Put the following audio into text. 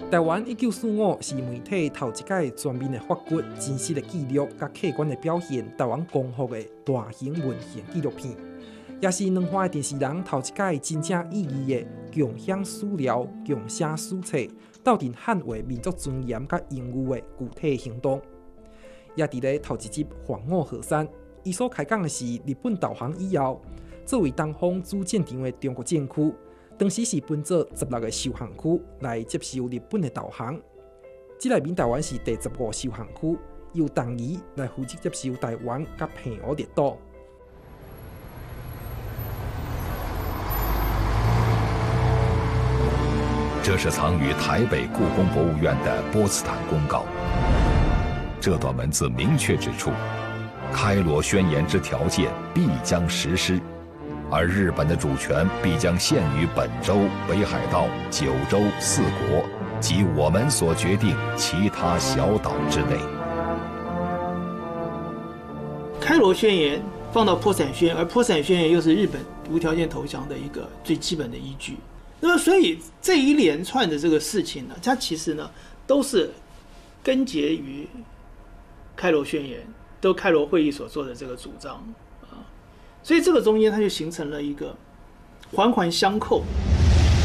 台湾1945是媒体头一届全面的发掘真实的记录甲客观的表现台湾光复的大型文献纪录片，也是两岸的电视人头一届真正意义的共享史料、共写史册，斗阵捍卫民族尊严甲荣誉的具体行动。也伫咧头一集《黄我河山》，伊所开讲的是日本投降以后，作为东方主战场的中国政区。当时是分做16个受降区来接受日本的投降，这内面台湾是第15受降区，由同意来负责接受台湾甲澎湖列岛。 这是藏于台北故宫博物院的波茨坦公告。这段文字明确指出，开罗宣言之条件必将实施。而日本的主权必将限于本州、北海道、九州4国及我们所决定其他小岛之内。 开罗宣言放到波茨坦宣言，而波茨坦宣言又是日本无条件投降的一个最基本的依据。那么，所以这一连串的这个事情呢，它其实呢都是根结于开罗宣言，都开罗会议所做的这个主张。所以这个中间它就形成了一个环环相扣